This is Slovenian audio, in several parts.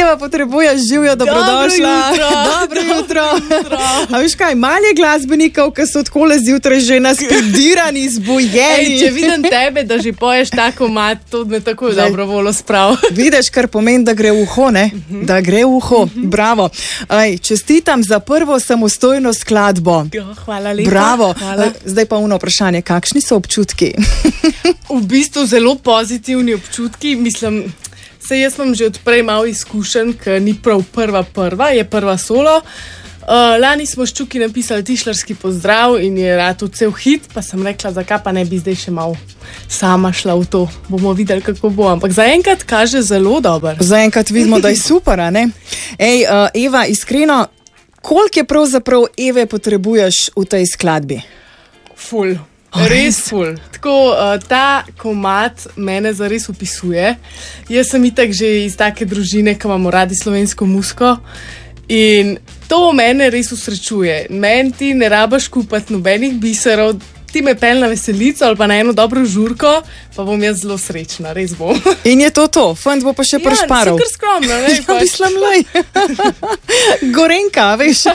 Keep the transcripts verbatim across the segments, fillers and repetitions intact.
Eva potrebuje živijo, dobrodošla. Dobro jutro. Dobro jutro. A veš kaj, malo je glasbenikov, ki so takole zjutraj že naspidirani, zbujeni. Ej, če vidim tebe, da že poješ tako mat, to me tako je dobro volo sprav. Vidiš, kar pomeni, da gre v uho, ne? Uh-huh. Da gre v uho. Uh-huh. Bravo. Aj, čestitam za prvo samostojno skladbo. Jo, hvala lepa. Bravo. Hvala. Zdaj pa uno vprašanje, kakšni so občutki? V bistvu zelo pozitivni občutki, mislim, se jaz imam že odprej malo izkušen, ker ni prav prva prva, je prva solo. Uh, lani smo s Čuki napisali Tišlarski pozdrav in je rad cel hit, pa sem rekla, zakaj pa ne bi zdaj še malo sama šla v to. Bomo videli, kako bo, ampak zaenkrat kaže zelo dober. Zaenkrat vidimo, da je super, a ne? Ej, uh, Eva, iskreno, koliko je pravzaprav Eve potrebuješ v tej skladbi? Ful. Res ful. Tako, uh, ta komad mene zares opisuje. Jaz sem itak že iz take družine, ki imamo radi slovensko muziko in to mene res usrečuje. Meni ti ne rabaš kupati nobenih biserov, ti me pel na veselico ali pa na eno dobro žurko, pa bom jaz zelo srečna, res bom. In je to to, fant bo pa še ja, prešparal. Ja, kar skromno, ne? Ja, mislim, lej. Gorenka, veš.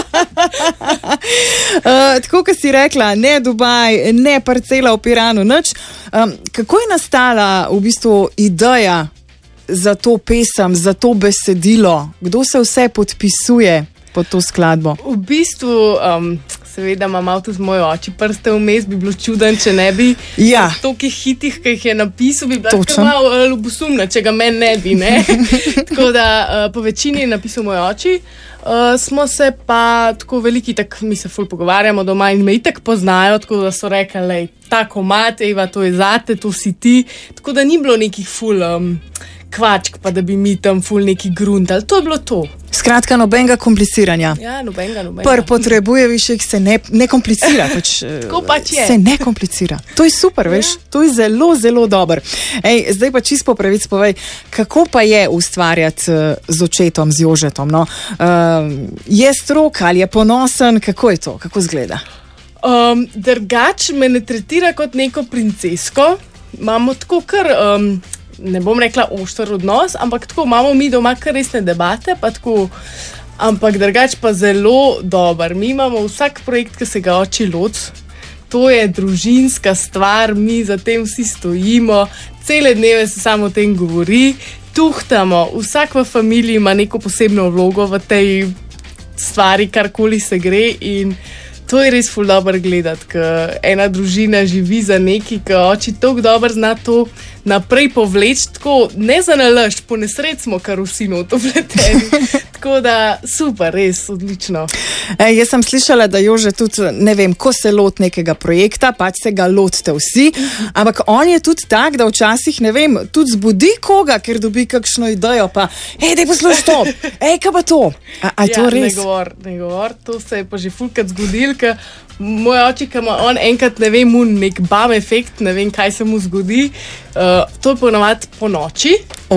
uh, tako, kot si rekla, ne Dubaj, ne parcela v Piranu, nič. Um, kako je nastala v bistvu ideja za to pesem, za to besedilo? Kdo se vse podpisuje pod to skladbo? V bistvu, um, seveda ima malo tudi moj oči prste vmes, bi bilo čuden, če ne bi. Ja. V tokih hitih, ki jih je napisal, bi bila Točno. malo uh, ljubosumna, če ga meni ne bi, ne? Tako da uh, po večini je napisal moj oči. Uh, smo se pa tako veliki, tako mi se ful pogovarjamo doma in me itak poznajo, tako da so rekli, lej, tako mate, Eva, to je zate, to si ti. Tako da ni bilo nekih ful um, kvačk, pa da bi mi tam ful neki grundali. To je bilo to. Skratka, nobenega kompliciranja. Ja, nobenega, nobenega. Prv potrebuje više, se ne, ne komplicira. Pač, Tako pač je. Se ne komplicira. To je super, veš, to je zelo, zelo dober. Ej, zdaj pa čisto po pravici povej, kako pa je ustvarjati uh, z očetom, z Jožetom, no? Uh, je strok ali je ponosen, kako je to, kako izgleda? Um, drugač me ne tretira kot neko princesko. Imamo tako kar... Um, ne bom rekla ošter odnos, ampak tako imamo mi doma kar resne debate, pa tako, ampak drugač pa zelo dober. Mi imamo vsak projekt, ki se ga oči loc, to je družinska stvar, mi za tem vsi stojimo, cele dneve se samo o tem govori, tuhtamo, vsak v familiji ima neko posebno vlogo v tej stvari, karkoli se gre in to je res ful dobro gledati, ker ena družina živi za neki, ki oči toliko dobro zna to naprej povleči, tako ne za nalašč, po nesreč smo kar vsi noto vleteni. Tako da super, res odlično. Ej, jaz sem slišala, da Jože tudi, ne vem, ko se lot nekega projekta, pač se ga lotite vsi, ampak on je tudi tak, da včasih, ne vem, tudi zbudi koga, ker dobi kakšno idejo, pa ej, daj poslušaj to, ej, kaj pa to? A, a je to ja, res? Ne govor, ne govor, to se je pa že fulkrat zgodil, ker moj oči, ki ima on enkrat, ne vem, mu nek bam efekt, ne vem, kaj se mu zgodi, uh, to je ponovadi po noči.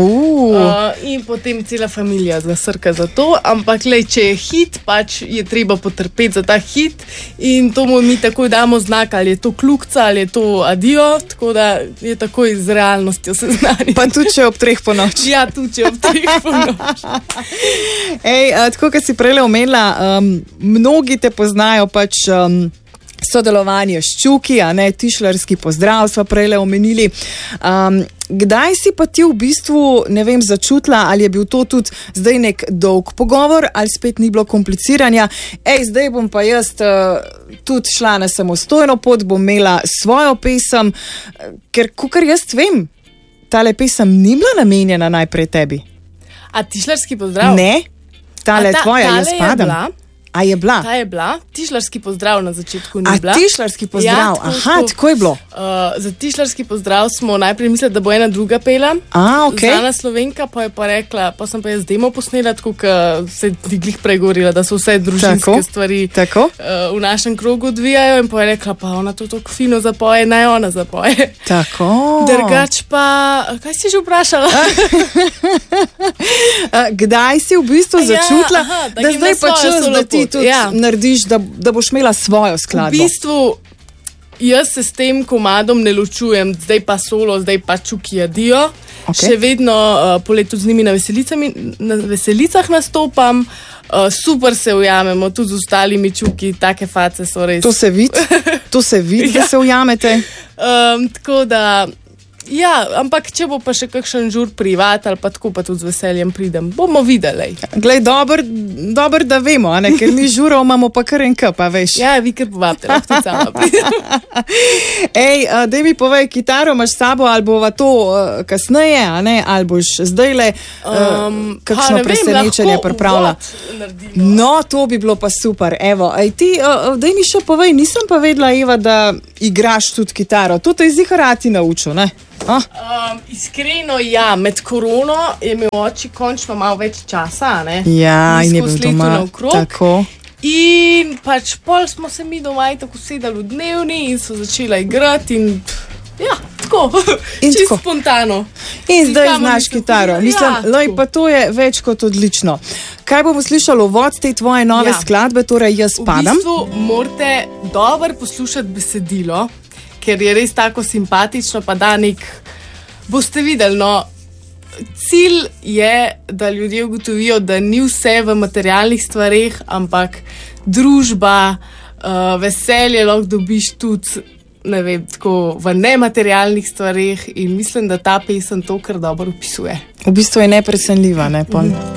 Uh, in potem cela familija zasrka za to, ampak lej, če je hit, pač je treba potrpeti za ta hit in to mu mi takoj damo znak, ali je to kljukca, ali je to adijo, tako da je takoj z realnostjo seznanjen. Pa tudi če ob treh po noči. Ja, tudi če ob treh po noči. Ej, uh, tako, kot si prej omenila, um, mnogi te poznajo pač um, sodelovanje s Čuki, a ne, Tišlarski pozdrav sva prej omenili. Um, Kdaj si pa ti v bistvu, ne vem, začutila, ali je bil to tudi zdaj nek dolg pogovor, ali spet ni bilo kompliciranja, ej, zdaj bom pa jaz uh, tudi šla na samostojno pot, bom imela svojo pesem, ker, kakor jaz vem, tale pesem ni bila namenjena najprej tebi. A Tišlarski pozdrav? Ne, tale ta, tvoja, jaz padam. Bila? A je bila? Ta je bila. Tišlarski pozdrav na začetku ni A bila. Tišlarski pozdrav, Ja, tako, aha, tako. tako je bilo. Uh, za Tišlarski pozdrav smo najprej mislili, da bo ena druga pela. A, okej. Znana Slovenka pa je pa rekla, pa sem pa jaz demo posnela, tako kot se ti glih pregovorila, da so vse družinske Tako, stvari tako. uh, v našem krogu odvijajo in pa je rekla, pa ona to tako fino zapoje, naj ona zapoje. Tako. Drugač pa, kaj si že vprašala? A, Kdaj si v bistvu Ja, začutila, aha, da da ima zdaj pa svojo čas, solo da ti pot, tudi ja. narediš, da, da boš imela svojo V skladbo? bistvu, jaz se s tem komadom ne ločujem, zdaj pa solo, zdaj pa Čuki adijo. Okay. Še vedno uh, poletu z njimi na, na veselicah nastopam. Uh, super se ujamemo, tudi z ostalimi čuki, take face so res. To se vidi, to se vidi, ja. Da se ujamete. Um, tako da, ja, ampak če bo pa še kakšen žur privat ali pa tako, pa tudi z veseljem pridem, bomo videli. Glej, dober, dober, da vemo, a ne, ker mi žurov imamo pa kar en kup, a veš. Ja, vi kar povabite, lahko tudi sama pridem. Ej, uh, daj mi povej, kitaro imaš s sabo, ali bova to uh, kasneje, a ne, ali boš zdajle uh, um, kakšno vem, presenečenje pripravila. No, to bi bilo pa super. Evo, ej, ti, uh, daj mi še povej, nisem pa vedela, Eva, da igraš tudi kitaro. To te je zihar ati naučil, ne? Ah. Um, iskreno, ja, med korono je imel oči končno malo več časa, ne? Ja, in je bil doma. Tako. In pač pol smo se mi doma tako sedali v dnevni in so začela igrati in ja, tako, čisto spontano. In zdaj znaš kitaro. Mislim, ja, loj, pa to je več kot odlično. Kaj bomo slišali uvod te tvoje nove ja. skladbe, torej Jaz padam? V bistvu morate dobro poslušati besedilo, ker je res tako simpatično, pa da nek, boste videli, no, cilj je, da ljudje ugotovijo, da ni vse v materialnih stvareh, ampak družba, uh, veselje lahko dobiš tudi, ne vem, tako v nematerialnih stvareh in mislim, da ta pesem to kar dobro opisuje. V bistvu je nepresenljiva, ne? Mm-hmm.